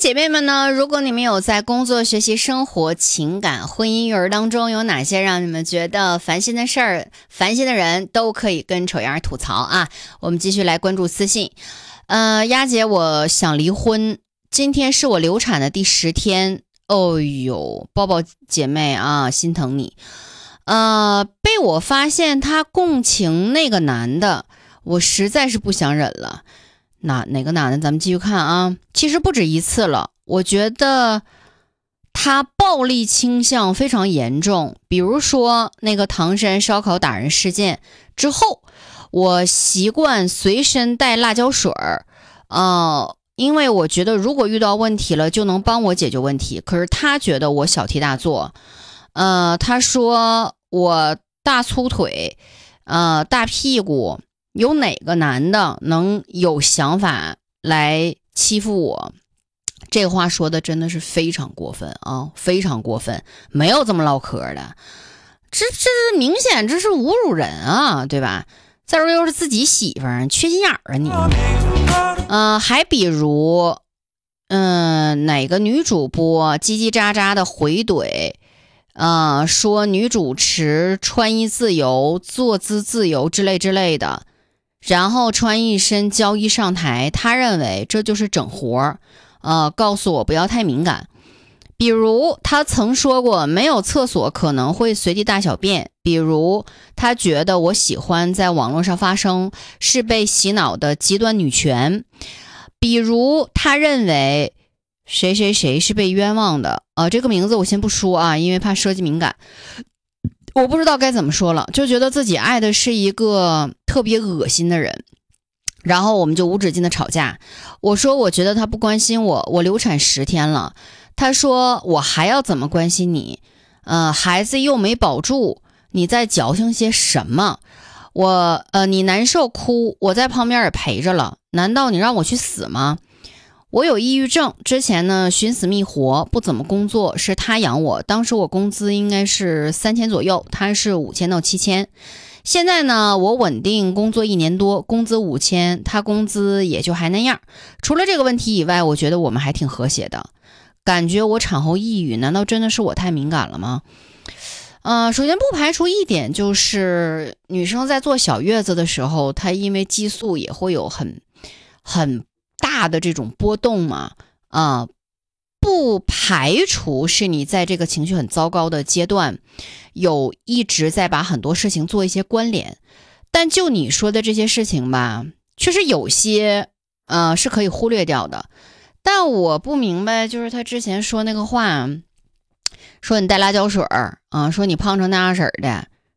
姐妹们呢，如果你们有在工作、学习、生活、情感、婚姻、育儿当中有哪些让你们觉得烦心的事儿、烦心的人，都可以跟丑样吐槽啊。我们继续来关注私信。丫姐，我想离婚，今天是我流产的第10天。哦呦，抱抱姐妹啊，心疼你。被我发现他共情那个男的，我实在是不想忍了。哪个男的？咱们继续看啊。其实不止一次了，我觉得他暴力倾向非常严重。比如说那个唐山烧烤打人事件之后，我习惯随身带辣椒水儿，因为我觉得如果遇到问题了就能帮我解决问题。可是他觉得我小题大做，他说我大粗腿，大屁股，有哪个男的能有想法来欺负我？这话说的真的是非常过分啊，非常过分，没有这么唠嗑的，这是明显这是侮辱人啊，对吧？再说又是自己媳妇儿，缺心眼儿啊你。还比如，哪个女主播叽叽喳喳的回怼，说女主持穿衣自由、坐姿自由之类的，然后穿一身交衣上台，他认为这就是整活，告诉我不要太敏感。比如他曾说过没有厕所可能会随地大小便，比如他觉得我喜欢在网络上发声是被洗脑的极端女权，比如他认为谁是被冤枉的，这个名字我先不说啊，因为怕涉及敏感，我不知道该怎么说了，就觉得自己爱的是一个特别恶心的人。然后我们就无止境的吵架，我说我觉得他不关心我流产10天了，他说我还要怎么关心你？孩子又没保住，你在矫情些什么？你难受哭，我在旁边也陪着了，难道你让我去死吗？我有抑郁症，之前呢寻死觅活，不怎么工作，是他养我，当时我工资应该是3000左右，他是5000到7000。现在呢，我稳定工作1年多，工资5000，他工资也就还那样。除了这个问题以外，我觉得我们还挺和谐的。感觉我产后抑郁，难道真的是我太敏感了吗？首先不排除一点，就是女生在坐小月子的时候，她因为激素也会有很大的这种波动嘛。不排除是你在这个情绪很糟糕的阶段，有一直在把很多事情做一些关联。但就你说的这些事情吧，确实有些是可以忽略掉的。但我不明白，就是他之前说那个话，说你带辣椒水儿说你胖成那样式儿的，